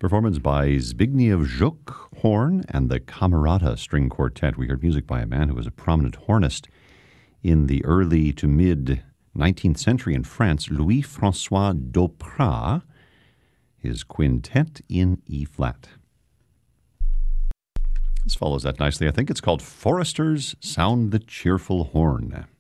Performance by Zbigniew Żuk, horn, and the Camerata String Quartet. We heard music by a man who was a prominent hornist in the early to mid-19th century in France, Louis-François Doprat, his quintet in E-flat. This follows that nicely. I think it's called Foresters Sound the Cheerful Horn.